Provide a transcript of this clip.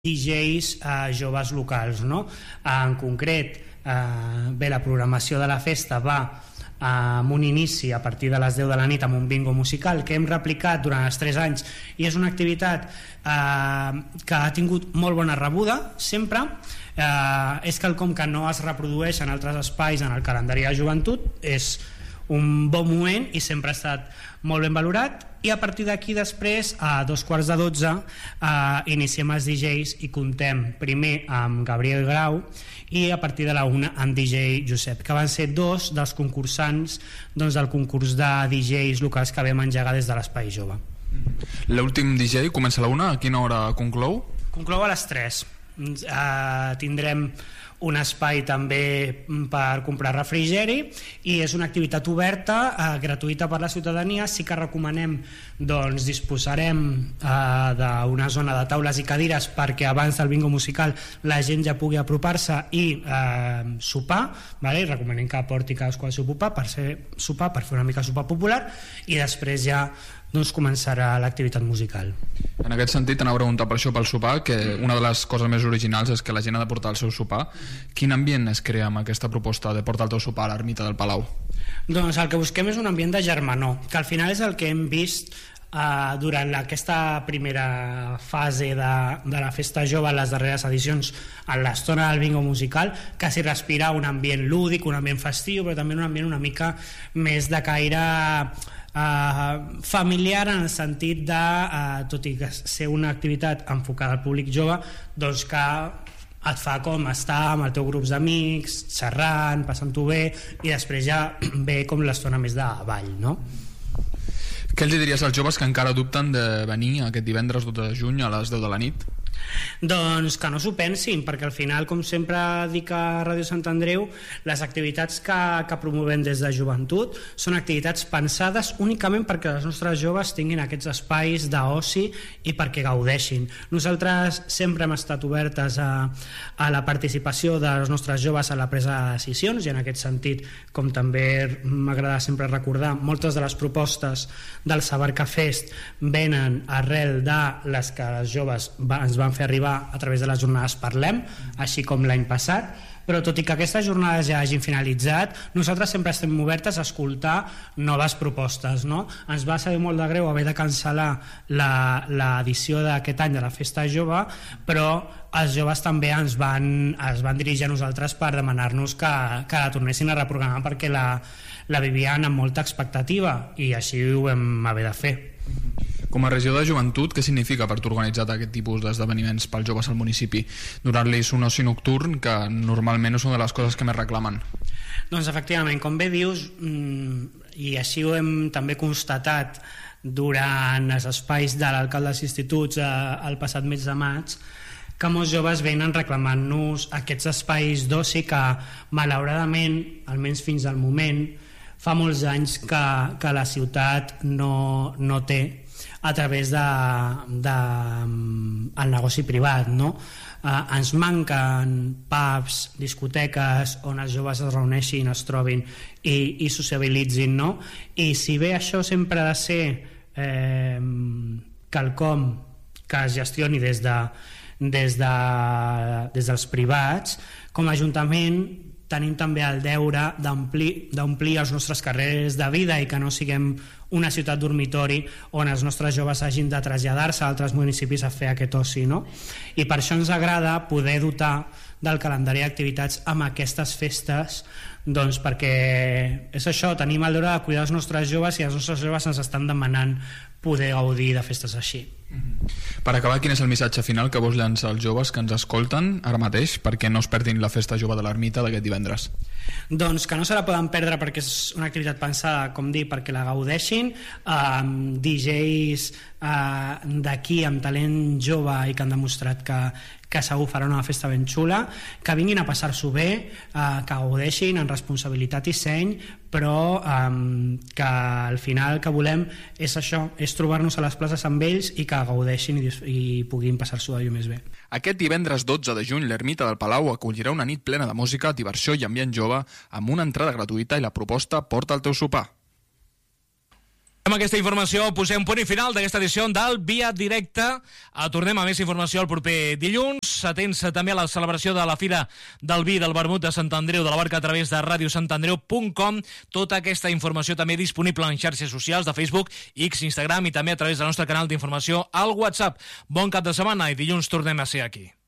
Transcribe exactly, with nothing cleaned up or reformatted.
D Js eh, joves locals, no? En concret, eh, bé, la programació de la festa va eh, amb un inici a partir de les deu de la nit amb un bingo musical que hem replicat durant els tres anys i és una activitat eh, que ha tingut molt bona rebuda sempre. Eh, és quelcom que no es reprodueix en altres espais en el calendari de joventut, és un bon moment i sempre ha estat molt ben valorat. I a partir d'aquí després, a dos quarts de dotze, eh, iniciem els D Js i contem primer amb Gabriel Grau i a partir de la una amb D J Josep, que van ser dos dels concursants doncs, del concurs de D Js locals que vam engegar des de l'Espai Jove. L'últim D J comença a la una, a quina hora conclou? Conclou a les tres. Eh, tindrem un espai també per comprar refrigeri i és una activitat oberta, eh, gratuïta per la ciutadania. Sí que recomanem, doncs disposarem eh, d'una zona de taules i cadires perquè abans del bingo musical la gent ja pugui apropar-se i eh, sopar, vale? Recomanem que porti cadascú el seu sopar per, ser, sopar per fer una mica sopar popular i després ja doncs començarà l'activitat musical. En aquest sentit, anava a preguntar per això pel sopar, que una de les coses més originals és que la gent ha de portar el seu sopar. Quin ambient es crea amb aquesta proposta de portar el teu sopar a l'ermita del Palau? Doncs el que busquem és un ambient de germanor, que al final és el que hem vist Uh, durant la, aquesta primera fase de, de la festa jove en les darreres edicions, en l'estona del bingo musical, que s'hi respira un ambient lúdic, un ambient festiu, però també un ambient una mica més de caire uh, familiar, en el sentit de, uh, tot i que ser una activitat enfocada al públic jove, doncs que et fa com estar amb el teu grup d'amics, xerrant, passant-ho bé, i després ja ve com l'estona més de ball, no? Què els diries als joves que encara dubten de venir aquest divendres dotze de juny a les deu de la nit? Doncs que no s'ho pensin, perquè al final, com sempre dic a Ràdio Sant Andreu, les activitats que, que promovem des de joventut són activitats pensades únicament perquè els nostres joves tinguin aquests espais d'oci i perquè gaudeixin. Nosaltres sempre hem estat obertes a, a la participació dels nostres joves a la presa de decisions, i en aquest sentit, com també m'agrada sempre recordar, moltes de les propostes del Sabarca Fest venen arrel de les que els joves va, ens van fer arribar a través de les jornades Parlem, així com l'any passat. Però tot i que aquestes jornades ja hagin finalitzat, nosaltres sempre estem obertes a escoltar noves propostes, no? Ens va saber molt de greu haver de cancel·lar l'edició d'aquest any de la Festa Jove, però els joves també ens van, es van dirigir a nosaltres per demanar-nos que, que la tornessin a reprogramar perquè la, la vivien amb molta expectativa, i així ho vam haver de fer. Com a regió de joventut, què significa per tu organitzar aquest tipus d'esdeveniments pels joves al municipi? Donar-los un oci nocturn que normalment no són de les coses que més reclamen. Doncs efectivament, com bé dius, i així ho hem també constatat durant els espais de l'alcalde dels instituts el passat mes de maig, que molts joves venen reclamant-nos aquests espais d'oci que malauradament, almenys fins al moment, fa molts anys que, que la ciutat no, no té a través de, de el negoci privat, no? Eh, ens manquen pubs, discoteques on els joves es reuneixin, es trobin i, i sociabilitzin, no? I si bé això sempre ha de ser eh, quelcom que es gestioni des de, des de, des dels privats, com a Ajuntament tenim també el deure d'omplir els nostres carrers de vida i que no siguem una ciutat dormitori on els nostres joves hagin de traslladar-se a altres municipis a fer aquest oci, no? I per això ens agrada poder dotar del calendari d'activitats amb aquestes festes, doncs perquè és això, tenim el deure de cuidar els nostres joves i els nostres joves ens estan demanant poder gaudir de festes així. Per acabar, quin és el missatge final que vols llançar als joves que ens escolten ara mateix perquè no es perdin la festa jove de l'ermita d'aquest divendres? Doncs que no se la poden perdre perquè és una activitat pensada, com dic, perquè la gaudeixin, amb D Js eh, d'aquí amb talent jove i que han demostrat que, que segur farà una festa ben xula, que vinguin a passar-s'ho bé, eh, que gaudeixin en responsabilitat i seny, però eh, que al final el que volem és això, és trobar-nos a les places amb ells i que gaudeixin i, i puguin passar-s'ho allò més bé. Aquest divendres dotze de juny l'Ermita del Palau acollirà una nit plena de música, diversió i ambient jove amb una entrada gratuïta i la proposta Porta el teu sopar. Amb aquesta informació posem punt i final d'aquesta edició del Via Directe. Tornem a més informació el proper dilluns. Atents també a la celebració de la Fira del Vi del Vermut de Sant Andreu de la Barca a través de radio sant andreu punt com. Tota aquesta informació també disponible en xarxes socials de Facebook, X, Instagram i també a través del nostre canal d'informació al WhatsApp. Bon cap de setmana i dilluns tornem a ser aquí.